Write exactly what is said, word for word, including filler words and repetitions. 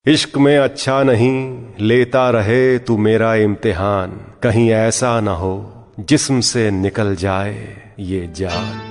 इश्क में अच्छा नहीं लेता रहे तू मेरा इम्तिहान, कहीं ऐसा न हो जिस्म से निकल जाए ये जान।